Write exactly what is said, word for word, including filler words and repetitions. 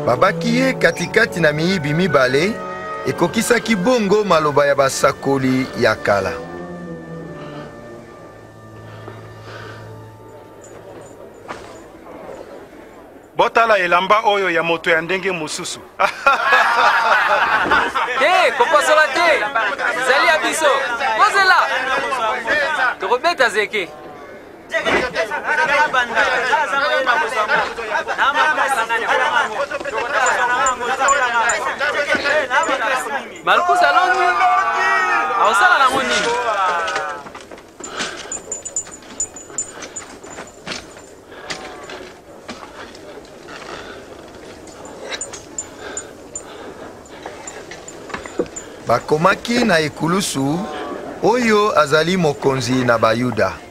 babaki ye katikati na miyibi mibale ekokisaki bongo maloba ya basakoli ya kala. Botala elamba oyo ya moto ya ndenge mususu. Te, kopasola te. Zali abiso. Kozela. Tokobeta zeke. Marcus aloni. Awsala na ngoni. Bakomaki na ekulusu oyo azali mokonzi na Bayuda.